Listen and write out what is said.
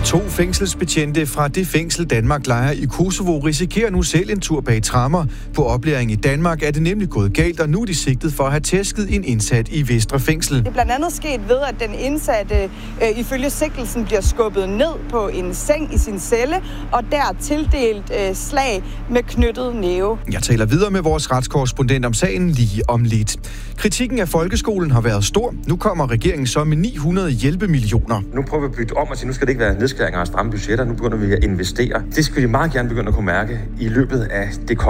2 fængselsbetjente fra det fængsel Danmark lejer i Kosovo risikerer nu selv en tur bag tremmer. På oplæring i Danmark er det nemlig gået galt, og nu er de sigtet for at have tæsket en indsat i Vestre Fængsel. Det er blandt andet sket ved, at den indsatte ifølge sigtelsen bliver skubbet ned på en seng i sin celle, og der tildelt slag med knyttet næve. Jeg taler videre med vores retskorrespondent om sagen lige om lidt. Kritikken af folkeskolen har været stor. Nu kommer regeringen så med 900 hjælpemillioner. Nu prøver vi at bytte om og sige, nu skal det ikke være nedskæringer og stramme budgetter. Nu begynder vi at investere. Det skal vi meget gerne begynde at kunne mærke i løbet af det